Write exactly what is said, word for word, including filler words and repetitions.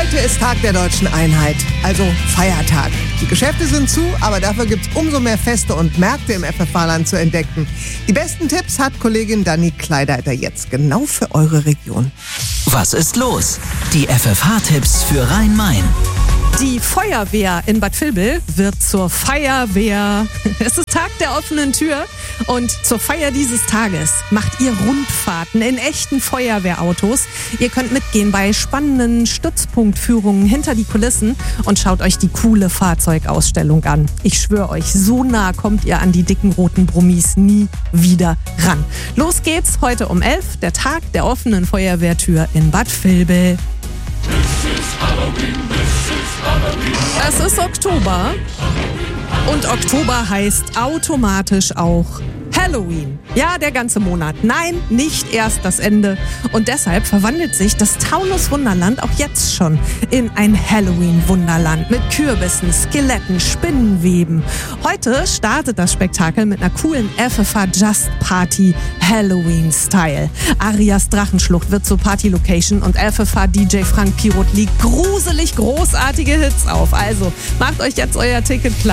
Heute ist Tag der Deutschen Einheit, also Feiertag. Die Geschäfte sind zu, aber dafür gibt's umso mehr Feste und Märkte im F F H-Land zu entdecken. Die besten Tipps hat Kollegin Dani Kleideiter jetzt genau für eure Region. Was ist los? Die F F H-Tipps für Rhein-Main. Die Feuerwehr in Bad Vilbel wird zur Feierwehr. Es ist Tag der offenen Tür und zur Feier dieses Tages macht ihr Rundfahrten in echten Feuerwehrautos. Ihr könnt mitgehen bei spannenden Stützpunktführungen hinter die Kulissen und schaut euch die coole Fahrzeugausstellung an. Ich schwöre euch, so nah kommt ihr an die dicken roten Brummis nie wieder ran. Los geht's heute um elf, der Tag der offenen Feuerwehrtür in Bad Vilbel. Es ist Oktober und Oktober heißt automatisch auch Halloween. Ja, der ganze Monat. Nein, nicht erst das Ende. Und deshalb verwandelt sich das Taunus Wunderland auch jetzt schon in ein Halloween-Wunderland mit Kürbissen, Skeletten, Spinnenweben. Heute startet das Spektakel mit einer coolen F F H Just Party Halloween-Style. Arias Drachenschlucht wird zur Party-Location und F F H-D J Frank Pirot legt gruselig großartige Hits auf. Also macht euch jetzt euer Ticket klar.